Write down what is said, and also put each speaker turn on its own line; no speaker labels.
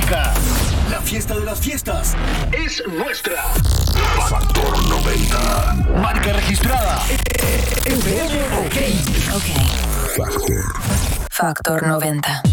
música. La fiesta de las fiestas es nuestra.
Factor 90.
Marca registrada. FM OK.
Factor 90.